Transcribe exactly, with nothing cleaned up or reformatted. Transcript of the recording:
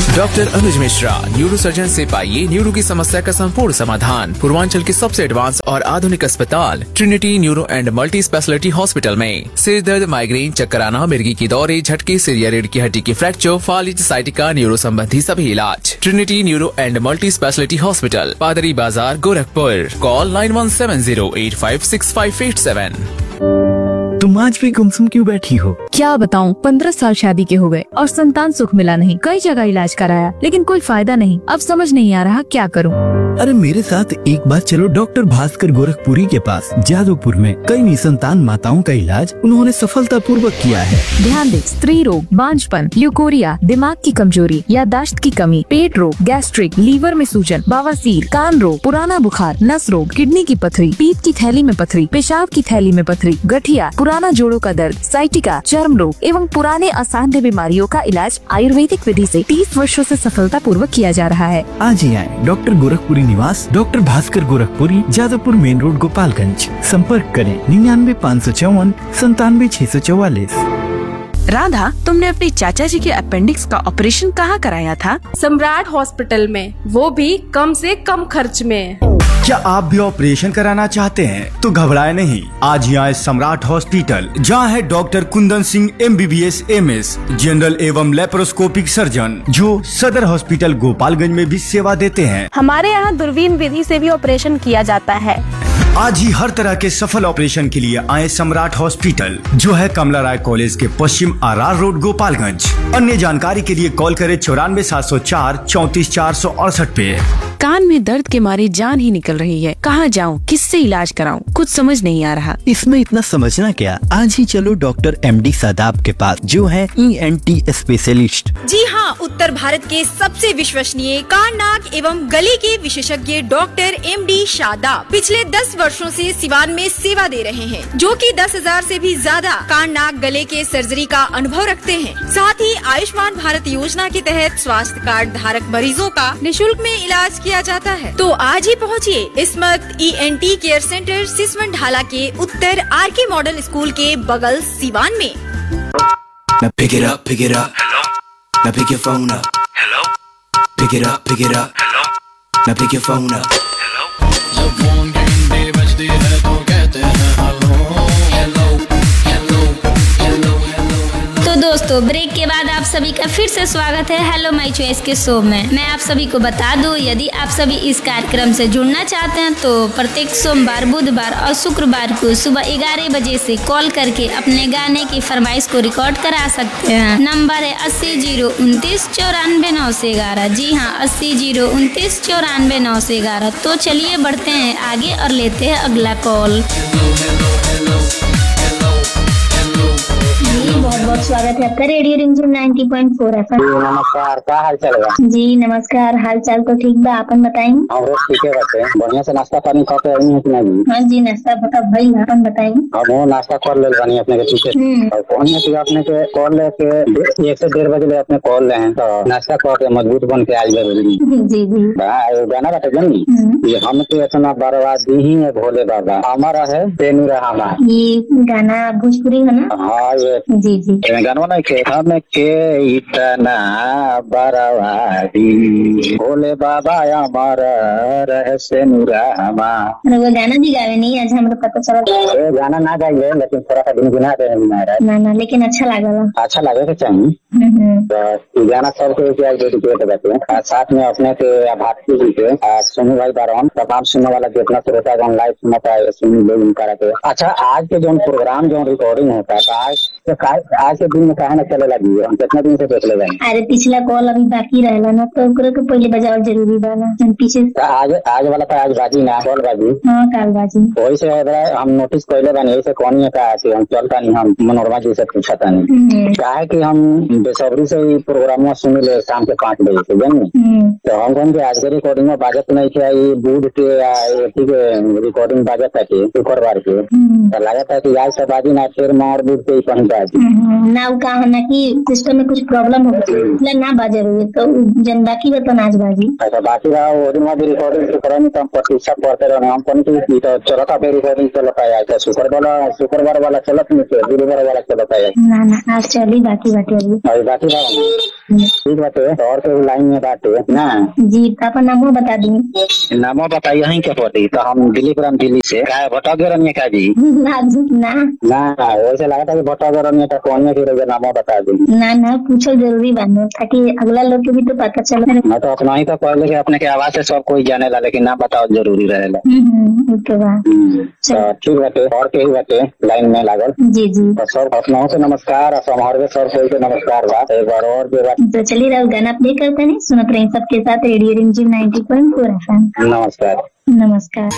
Doctor अनुज Mishra, neuro surgeon से पाइए neuro की समस्या का संपूर्ण समाधान। पूर्वांचल के सबसे एडवांस और आधुनिक अस्पताल Trinity neuro and multi speciality hospital में सिर दर्द, माइग्रेन, चक्कर आना, मिर्गी की दौरे, झटके, सिर या रीढ़ की हड्डी की फ्रैक्चर, फालिज, साइटिका, न्यूरो संबंधी सभी इलाज। Trinity neuro and multi speciality hospital, पादरी बाजार, Gorakhpur. Call nine one seven zero at five six five at सेवन। तुम आज भी गुमसुम क्यों बैठी हो? क्या बताऊं, पंद्रह साल शादी के हो गए और संतान सुख मिला नहीं। कई जगह इलाज कराया लेकिन कोई फायदा नहीं। अब समझ नहीं आ रहा क्या करूं। अरे मेरे साथ एक बार चलो डॉक्टर भास्कर गोरखपुरी के पास। जादवपुर में कई निसंतान माताओं का इलाज उन्होंने सफलता पूर्वक किया है। ध्यान दे, स्त्री रोग, बांझपन, ल्यूकोरिया, दिमाग की कमजोरी, याददाश्त की कमी, पेट रोग, गैस्ट्रिक, लीवर में सूजन, बवासीर, कान रोग, पुराना बुखार, नस रोग, किडनी की पथरी, पीत की थैली में पथरी, पेशाब की थैली में पथरी, गठिया, पुराना जोड़ों का दर्द, साइटिका, चर्म रोग एवं पुराने असाध्य बीमारियों का इलाज आयुर्वेदिक विधि से तीस वर्षों से सफलता पूर्वक किया जा रहा है। आज ही आए डॉक्टर गोरखपुरी निवास, doctor Bhaskar Gorakhpuri, Jadavpur main road, Gopalganj. संपर्क करें निन्यानवे पाँच सौ चौवन संतानवे छह सौ चौवालीस। राधा, तुमने अपने चाचा जी के अपेंडिक्स का ऑपरेशन कहाँ कराया था? सम्राट हॉस्पिटल में, वो भी कम से कम खर्च में। क्या आप भी ऑपरेशन कराना चाहते हैं तो घबराए नहीं, आज ही आए सम्राट हॉस्पिटल, जहां है doctor Kundan Singh M B B S M S, general एवं लेप्रोस्कोपिक सर्जन, जो सदर हॉस्पिटल गोपालगंज में भी सेवा देते हैं। हमारे यहाँ दूरबीन विधि से भी ऑपरेशन किया जाता है। आज ही हर तरह के सफल ऑपरेशन के लिए आए सम्राट हॉस्पिटल, जो है कमला राय कॉलेज के पश्चिम आर आर रोड, गोपालगंज। अन्य जानकारी के लिए कॉल करें चौरानवे सात सौ चार चौतीस चार सौ अड़सठ पे। कान में दर्द के मारे जान ही निकल रही है। कहाँ जाऊँ, किससे इलाज कराऊँ, कुछ समझ नहीं आ रहा। इसमें इतना समझना क्या, आज ही चलो डॉक्टर एम डी शादाब के पास, जो है ई एन टी स्पेशलिस्ट। जी हाँ, उत्तर भारत के सबसे विश्वसनीय कान, नाक एवं गले के विशेषज्ञ डॉक्टर एम डी शादाब पिछले दस वर्षों से सिवान में सेवा दे रहे हैं, जो कि दस हजार से भी ज्यादा कान, नाक, गले के सर्जरी का अनुभव रखते हैं। साथ ही आयुष्मान भारत योजना के तहत स्वास्थ्य कार्ड धारक मरीजों का निःशुल्क में इलाज किया जाता है। तो आज ही पहुँचिए इस्मत E N tea care centre, Siswan ढाला के उत्तर आर के मॉडल स्कूल के बगल, सिवान में। Now pick it up, pick it up. Hello. Now pick your phone up. Hello. Pick it up, pick it up. Hello. Now pick your phone up. Hello. जब phone घंटे बजती है तो कहते हैं hello hello hello hello hello. तो दोस्तों, break के बाद आप सभी का फिर से स्वागत है हेलो माय चॉइस के शो में। मैं आप सभी को बता दूं, यदि आप सभी इस कार्यक्रम से जुड़ना चाहते हैं तो प्रत्येक सोमवार, बुधवार और शुक्रवार को सुबह ग्यारह बजे से कॉल करके अपने गाने की फरमाइश को रिकॉर्ड करा सकते हैं। नंबर है अस्सी जीरो उनतीस चौरानवे नौ से ग्यारह। जी हाँ, अस्सी जीरो उनतीस चौरानवे नौ से ग्यारह। तो चलिए बढ़ते हैं आगे और लेते हैं अगला कॉल। बहुत बहुत स्वागत है आपका रेडियो रिंगटोन नाइंटी पॉइंट फोर एफ एम। नमस्कार, क्या हाल चाल है? जी नमस्कार, हाल चाल तो ठीक बा, अपन बताएंगे। हम रोज ठीक है रहते हैं, बढ़िया से नाश्ता पानी खा के आई है कि नहीं? हाँ जी, नाश्ता पता भाई, अपन बताएंगे। हम वो नाश्ता कर ले बनी अपने के पीछे और कौन है कि आपने के कॉल लेके एक से डेढ़ बजे ले अपने कॉल ले हैं, तो नाश्ता खा के मजबूत बन के आई जरूरी। जी जी गाना बाटे जनी ये हम के इतना बर्बादी ही है भोले बाबा, हमारा है तेनू रहा। ये गाना भोजपुरी है ना? हाँ ये जी जी गाना नहीं के हम के इतना बर्बादी भोले बाबा हमारा रहस्य नुरामा। वो गाना भी गावे नहीं, आज हमको पता चला। गाना ना गाइले लेकिन थोड़ा सा गुनगुना दे ना ना, लेकिन अच्छा लगा। अच्छा लगे तो चाहिए तो गाना सबको डेडिकेट करते हैं, साथ में अपने के भारती जी के सोनू भाई बारन, तमाम सुनने वाला जितना श्रोता गण लाइव सुनता है सुनी लोग करके। अच्छा, आज के जो प्रोग्राम जो रिकॉर्डिंग होता है आज तो आज के दिन में कहा ना चले लगी, हम कितना दिन से देख ले जाएंगे। अरे पिछला कॉल अभी बाकी रहेला ना, तो ओकरे को पहले बजाओ जरूरी बा ना। पीछे आज आज वाला था, आज बाजी ना कॉल बाजी। हाँ काल बाजी। वही से हम नोटिस कैले बानी, यही से कौन है कहा हम चलता नहीं, हम मनोरमा जी से पूछा था नहीं क्या है कि हम बेसब्री से प्रोग्राम सुनी ले शाम के पाँच बजे से जानी, तो हम कौन के आज के रिकॉर्डिंग में बाजत नहीं किया, ये बूढ़ के या रिकॉर्डिंग बाजत है शुक्रवार के, तो लगा था कि आज से बाजी ना फिर मार बूढ़ के ही पहुंच है जी। ना उ कहा ना कि सिस्टम में कुछ प्रॉब्लम हो गई ना बा जरूरी तो जन बाकी बता नाच बाजी। अच्छा बाकी रहा वो दिन भी रिकॉर्डिंग से करेंगे तो हम प्रतीक्षा पढ़ते रहे हम कौन की तो चलता पे रिकॉर्डिंग चलता है ऐसा शुक्रवार वाला शुक्रवार वाला चलत नहीं थे गुरुवार वाला चलता है ना ना आज चली बाकी बाटे अभी अभी बाकी रहा ठीक बाटे और के लाइन में बाटे ना जी आपका नामो बता दी नामो बताइए यहीं के पड़ी तो हम दिलीप राम दिल्ली से क्या भटक गए रनिए का जी ना ना ना वैसे लगा था कि भटक गए रनिए का कौन में फिर नामो बता दी ना ना पूछो जरूरी बानो ताकि अगला लोग के भी तो पता चले। मैं तो अपना ही तो पहले के अपने के आवाज से सब कोई जाने ला लेकिन ना बताओ जरूरी रहेला ओके बा तो ठीक बाटे और के ही बाटे लाइन में लागल जी जी तो सर अपना से नमस्कार और समारोह सर कोई के नमस्कार बा एक बार और जो बात तो चलिए राहुल गाना प्ले करते हैं सुनते रहे सबके साथ रेडियो रिमझिम नाइंटी पॉइंट फोर एफएम। नमस्कार नमस्कार।